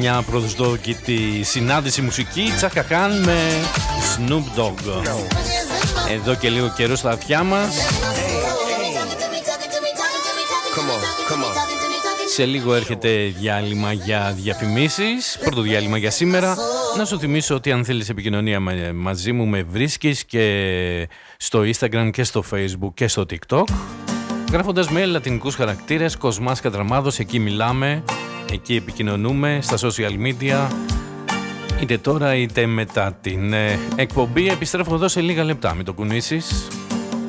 μια προσδόκητη συνάντηση μουσική, Chaka Khan με Snoop Dogg. Εδώ και λίγο καιρό στα αυτιά μας. Σε λίγο έρχεται διάλειμμα για διαφημίσεις. Πρώτο διάλειμμα για σήμερα. Να σου θυμίσω ότι αν θέλεις επικοινωνία μαζί μου, με βρίσκεις και στο Instagram και στο Facebook και στο TikTok, γράφοντας με λατινικούς χαρακτήρες Κοσμάς Κατραμάδος. Εκεί μιλάμε, εκεί επικοινωνούμε, στα social media, είτε τώρα είτε μετά την εκπομπή. Επιστρέφω εδώ σε λίγα λεπτά, μην το κουνήσεις.